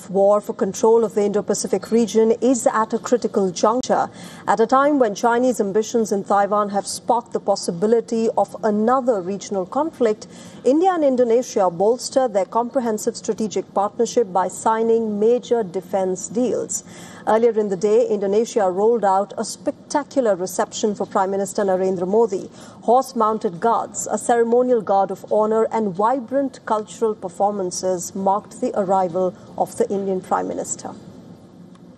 of war for control of the Indo-Pacific region is at a critical juncture, at a time when Chinese ambitions in Taiwan have sparked the possibility of another regional conflict. India and Indonesia bolstered their comprehensive strategic partnership by signing major defense deals. Earlier in the day, Indonesia rolled out a spectacular reception for Prime Minister Narendra Modi. Horse-mounted guards, a ceremonial guard of honor and vibrant cultural performances marked the arrival of the Indian Prime Minister.